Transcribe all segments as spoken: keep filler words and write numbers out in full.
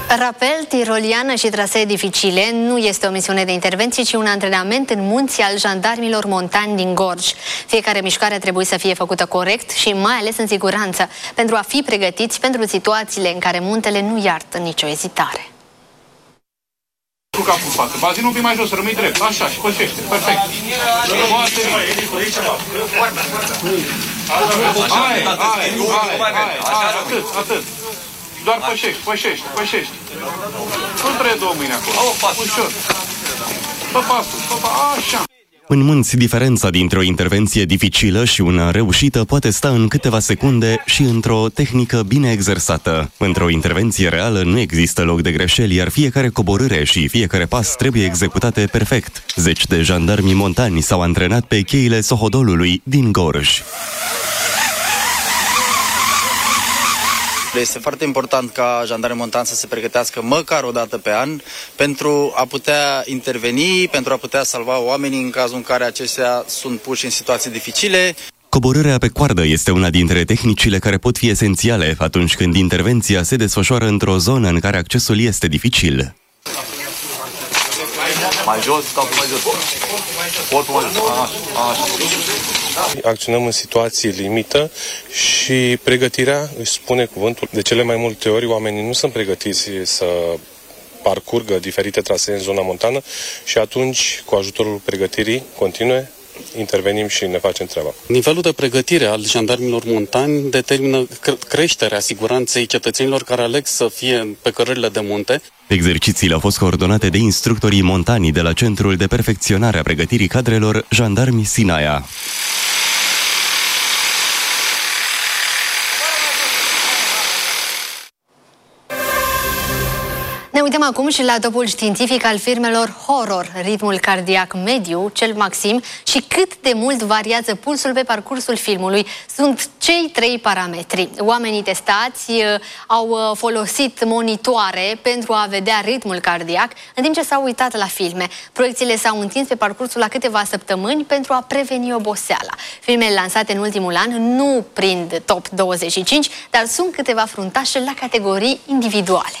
Rapel, tiroliană și trasee dificile nu este o misiune de intervenție, ci un antrenament în munți al jandarmilor montani din Gorj. Fiecare mișcare trebuie să fie făcută corect și mai ales în siguranță, pentru a fi pregătiți pentru situațiile în care muntele nu iartă nicio ezitare. Cu capul în față, bazinul un pic mai jos, rămâi drept, așa, și pășește, perfect. Foarte bine. Hai, hai, hai, hai, atât, atât. Doar pășești, pășești, pășești. Nu trebuie două mâini acolo, ușor. Fă pasul, fă pasul, așa. În munți, diferența dintre o intervenție dificilă și una reușită poate sta în câteva secunde și într-o tehnică bine exersată. Într-o intervenție reală nu există loc de greșeli, iar fiecare coborâre și fiecare pas trebuie executate perfect. Zeci de jandarmi montani s-au antrenat pe cheile Sohodolului din Gorj. Este foarte important ca jandarmii montani să se pregătească măcar o dată pe an pentru a putea interveni, pentru a putea salva oamenii în cazul în care aceștia sunt puși în situații dificile. Coborârea pe coardă este una dintre tehnicile care pot fi esențiale atunci când intervenția se desfășoară într-o zonă în care accesul este dificil. Mai jos, stau mai jos. Corpul mai jos. Așa. Acționăm în situații limită și pregătirea își spune cuvântul. De cele mai multe ori oamenii nu sunt pregătiți să parcurgă diferite trasee în zona montană și atunci, cu ajutorul pregătirii continue, intervenim și ne facem treaba. Nivelul de pregătire al jandarmilor montani determină creșterea siguranței cetățenilor care aleg să fie pe cărările de munte. Exercițiile au fost coordonate de instructorii montani de la Centrul de Perfecționare a Pregătirii Cadrelor Jandarmi Sinaia. Ne uităm acum și la topul științific al firmelor Horror, ritmul cardiac mediu, cel maxim și cât de mult variază pulsul pe parcursul filmului. Sunt cei trei parametri. Oamenii testați uh, au uh, folosit monitoare pentru a vedea ritmul cardiac în timp ce s-au uitat la filme. Proiecțiile s-au întins pe parcursul la câteva săptămâni pentru a preveni oboseala. Filmele lansate în ultimul an nu prind top douăzeci și cinci, dar sunt câteva fruntașe la categorii individuale.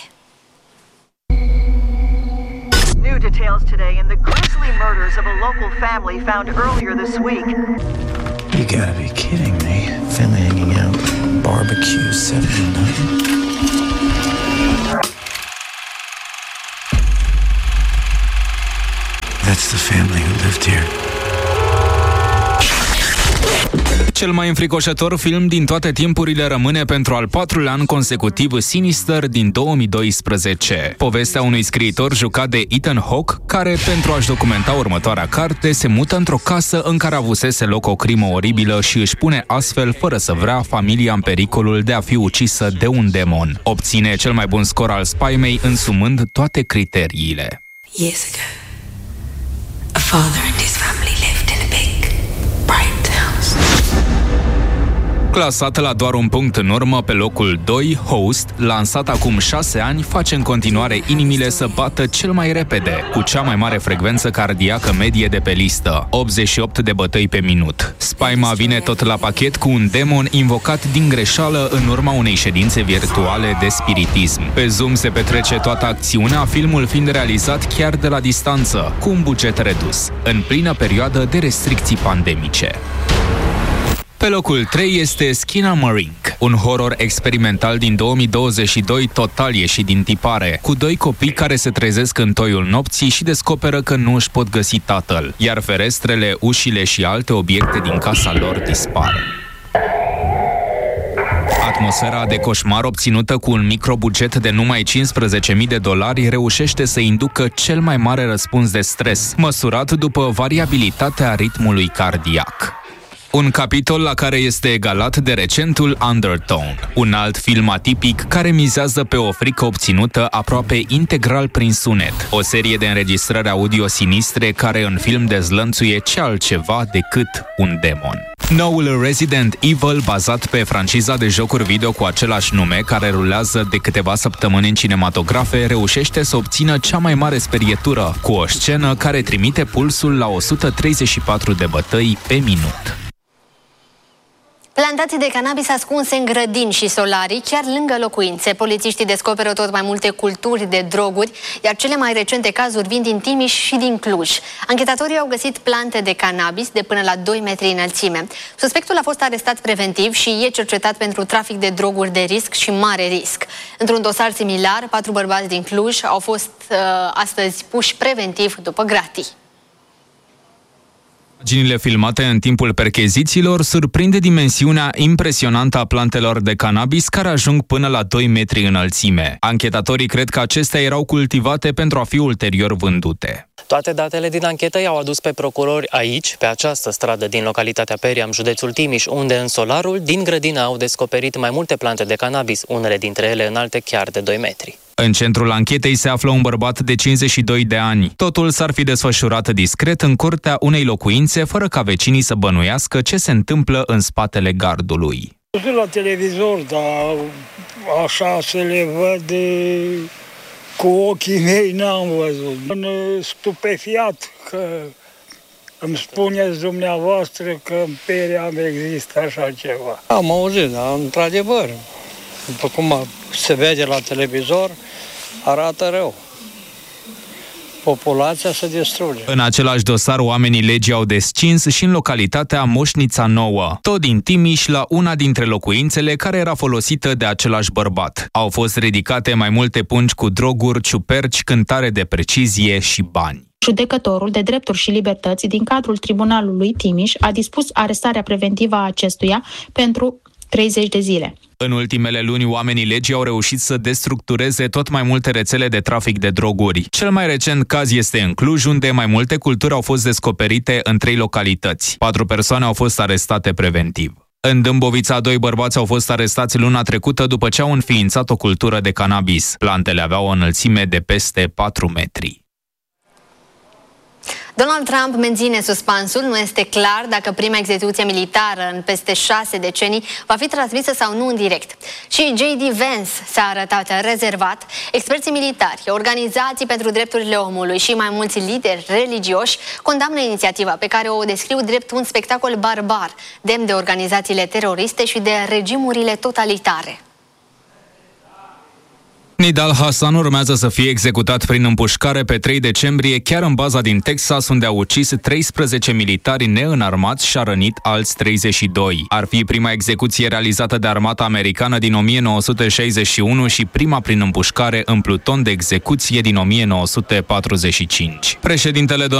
New details today in the grisly murders of a local family found earlier this week. You gotta be kidding me. Family hanging out, barbecue, seven to nine. That's the family who lived here. Cel mai înfricoșător film din toate timpurile rămâne pentru al patrulea an consecutiv Sinister din două mii doisprezece. Povestea unui scriitor jucat de Ethan Hawke, care, pentru a-și documenta următoarea carte, se mută într-o casă în care avusese loc o crimă oribilă și își pune astfel, fără să vrea, familia în pericolul de a fi ucisă de un demon. Obține cel mai bun scor al spaimei, însumând toate criteriile. Years ago, a father and his family lived in a big, bright house. Clasat la doar un punct în urmă pe locul doi, Host, lansat acum șase ani, face în continuare inimile să bată cel mai repede, cu cea mai mare frecvență cardiacă medie de pe listă, optzeci și opt de bătăi pe minut. Spaima vine tot la pachet cu un demon invocat din greșeală în urma unei ședințe virtuale de spiritism. Pe Zoom se petrece toată acțiunea, filmul fiind realizat chiar de la distanță, cu un buget redus, în plină perioadă de restricții pandemice. Pe locul trei este Skinamarink, un horror experimental din două mii douăzeci și doi total ieșit din tipare, cu doi copii care se trezesc în toiul nopții și descoperă că nu își pot găsi tatăl, iar ferestrele, ușile și alte obiecte din casa lor dispar. Atmosfera de coșmar obținută cu un microbuget de numai cincisprezece mii de dolari reușește să inducă cel mai mare răspuns de stres, măsurat după variabilitatea ritmului cardiac. Un capitol la care este egalat de recentul Undertone, un alt film atipic care mizează pe o frică obținută aproape integral prin sunet, o serie de înregistrări audio sinistre care în film dezlănțuie ce altceva decât un demon. Noul Resident Evil, bazat pe franciza de jocuri video cu același nume, care rulează de câteva săptămâni în cinematografe, reușește să obțină cea mai mare sperietură, cu o scenă care trimite pulsul la o sută treizeci și patru de bătăi pe minut. Plantații de cannabis ascunse în grădini și solarii, chiar lângă locuințe. Polițiștii descoperă tot mai multe culturi de droguri, iar cele mai recente cazuri vin din Timiș și din Cluj. Anchetatorii au găsit plante de cannabis de până la doi metri înălțime. Suspectul a fost arestat preventiv și e cercetat pentru trafic de droguri de risc și mare risc. Într-un dosar similar, patru bărbați din Cluj au fost uh, astăzi puși preventiv după gratii. Imaginile filmate în timpul perchezițiilor surprinde dimensiunea impresionantă a plantelor de cannabis care ajung până la doi metri înălțime. Anchetatorii cred că acestea erau cultivate pentru a fi ulterior vândute. Toate datele din anchetă i-au adus pe procurori aici, pe această stradă din localitatea Periam, județul Timiș, unde în solarul din grădină au descoperit mai multe plante de cannabis, unele dintre ele înalte chiar de doi metri. În centrul anchetei se află un bărbat de cincizeci și doi de ani. Totul s-ar fi desfășurat discret în curtea unei locuințe, fără ca vecinii să bănuiască ce se întâmplă în spatele gardului. La televizor, dar așa să le văd cu ochii mei n-am văzut. Sunt stupefiat că îmi spuneți dumneavoastră că în Periam există așa ceva. Am auzit, dar într-adevăr, după cum se vede la televizor, arată rău. Populația se distruge. În același dosar, oamenii legii au descins și în localitatea Moșnița Nouă, tot din Timiș, la una dintre locuințele care era folosită de același bărbat. Au fost ridicate mai multe pungi cu droguri, ciuperci, cântare de precizie și bani. Judecătorul de drepturi și libertăți din cadrul Tribunalului Timiș a dispus arestarea preventivă a acestuia pentru treizeci de zile. În ultimele luni, oamenii legii au reușit să destructureze tot mai multe rețele de trafic de droguri. Cel mai recent caz este în Cluj, unde mai multe culturi au fost descoperite în trei localități. Patru persoane au fost arestate preventiv. În Dâmbovița, doi bărbați au fost arestați luna trecută după ce au înființat o cultură de cannabis. Plantele aveau o înălțime de peste patru metri. Donald Trump menține suspansul, nu este clar dacă prima execuție militară în peste șase decenii va fi transmisă sau nu în direct. Și J D Vance s-a arătat rezervat. Experții militari, organizații pentru drepturile omului și mai mulți lideri religioși condamnă inițiativa pe care o descriu drept un spectacol barbar, demn de organizațiile teroriste și de regimurile totalitare. Nidal Hassan urmează să fie executat prin împușcare pe trei decembrie, chiar în baza din Texas, unde a ucis treisprezece militari neînarmați și a rănit alți treizeci și doi. Ar fi prima execuție realizată de armata americană din o mie nouă sute șaizeci și unu și prima prin împușcare în pluton de execuție din o mie nouă sute patruzeci și cinci. Președintele